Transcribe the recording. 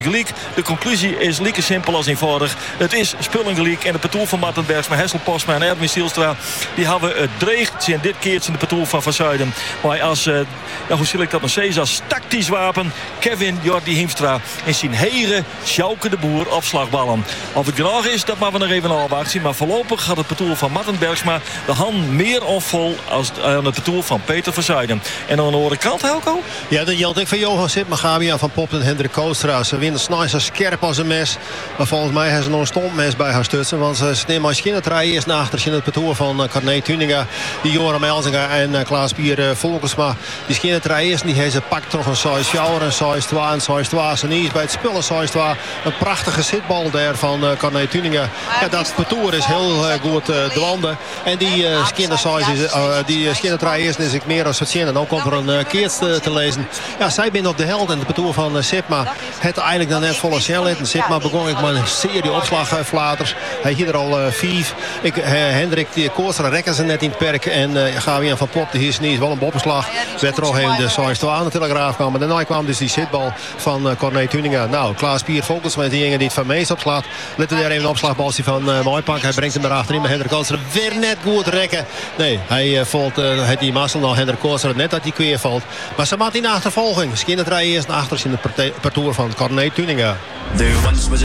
gelijk. De conclusie is lieke simpel als eenvoudig. Het is spullen gelijk. En de patoel van Martin Bergsma, Hessel Posma en Erwin Stielstra, die hebben het dreigt. En dit keert in de patoel van Zuiden. Maar als, hoe zal ik dat nog zeggen, als tactisch wapen Kevin Jordi Hiemstra en zijn heren Sjouke de Boer op slagballen. Of het graag is, dat maar we nog even afwachten. Maar voorlopig gaat het patoel van Martin Bergsma de hand meer onvol als aan het patoel van Peter van Zuiden. En aan de andere kant, Helco? Ja, dat geldt ook van Johan Sipma, Gabian van Pop en Hendrik Koostra. Ze winnen snel zo scherp als een mes. Maar volgens mij hebben ze nog een stompmes bij haar stutsen. Want ze nemen als kindertrein eerst naar achter in het patoel van Corné Tuninga. Die Joram Elzinga en Klaas Pier Volkersma. Die kindertrein eerst die heeft ze pakt toch een 6 fjouwer, een 6 2 en 6 2. En is bij het spullen 6 2. Een prachtige zitbal daar van Corné Tuninga. Ja, dat patoel is heel goed dwanden. En die kindertrein eerst is ik meer als het en dan komt er een keert te lezen. Ja, zij binnen op de held en de patoel van Sipma. Het eigenlijk dan net volle cel in. Sipma begon ik maar een serie opslagflaters. Hij hier er al 5. Hendrik die Koostra rekken ze net in het perk. En Gabian van Pop, die is niet wel een boppenslag. Werd er nog even de 6-2 aan de Telegraaf kwam. Maar daarna kwam dus die zitbal van Corné Tuninga. Nou, Klaas Pier Volkers met die die het van Mees opslaat. Let er daar even een opslagbalsje van Mooipak. Hij brengt hem erachterin. Maar Hendrik Koostra weer net goed rekken. Nee, hij valt die mazzel nog Hendrik Koostra net dat hij kweer valt. Maar ze maakt in de achtervolging. Skinner rijden eerst naar achter in de parcours van Corné Tuninga.